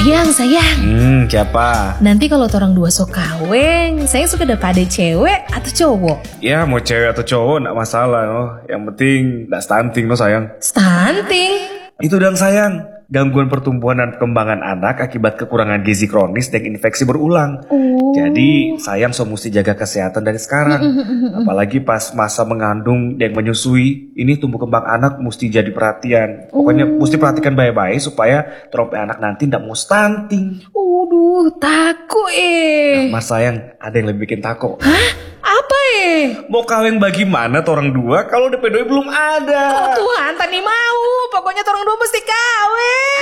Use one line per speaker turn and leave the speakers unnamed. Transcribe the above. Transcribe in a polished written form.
Sayang.
Siapa?
Nanti kalau orang dua sok kaweng, saya suka dapat ada cewek atau cowok?
Ya mau cewek atau cowok gak masalah no. Yang penting gak stunting no sayang.
Stunting?
Itu dan sayang, gangguan pertumbuhan dan perkembangan anak akibat kekurangan gizi kronis dan infeksi berulang. Jadi sayang so mesti jaga kesehatan dari sekarang. Apalagi pas masa mengandung dan menyusui, ini tumbuh kembang anak mesti jadi perhatian. Pokoknya mesti perhatikan baik-baik supaya trope anak nanti ndak mau stunting.
Takut
Mas sayang, ada yang lebih bikin takut.
Apa
Mau kawin bagaimana orang dua kalau DP doi belum ada?
Tuhan, tadi mau. Pokoknya orang dua mesti kawin.